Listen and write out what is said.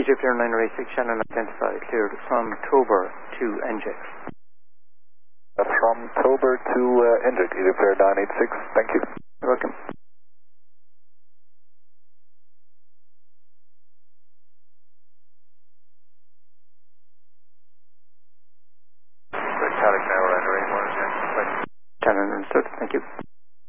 Egypt Airliner 86, Shannon identified, cleared from Tober to NJ. From Tober to NJ, Egypt Air 986, thank you. You're welcome. Metallic now, Airliner 81, Shannon understood, thank you.